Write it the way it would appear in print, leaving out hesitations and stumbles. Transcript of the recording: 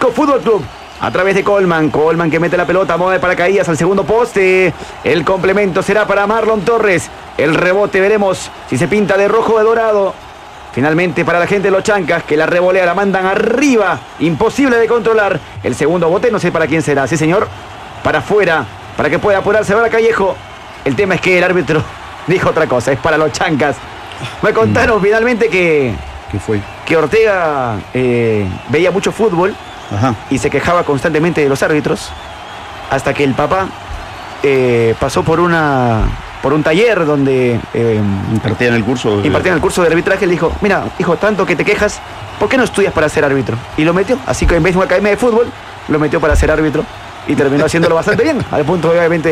Cusco Fútbol Club. A través de Coleman que mete la pelota, moda de paracaídas al segundo poste. El complemento será para Marlon Torres. El rebote veremos si se pinta de rojo o de dorado. Finalmente para la gente de los Chancas, que la revolea, la mandan arriba. Imposible de controlar. El segundo bote no sé para quién será. Sí, señor. Para afuera, para que pueda apurarse ahora Callejo. El tema es que el árbitro dijo otra cosa. Es para los Chancas. Me contaron finalmente que... ¿Qué fue? Que Ortega veía mucho fútbol. Ajá. Y se quejaba constantemente de los árbitros. Hasta que el papá pasó por un taller donde impartían el curso de arbitraje. Le dijo: mira, hijo, tanto que te quejas, ¿por qué no estudias para ser árbitro? Y lo metió, así que en vez de una academia de fútbol, lo metió para ser árbitro. Y terminó haciéndolo bastante bien, al punto de obviamente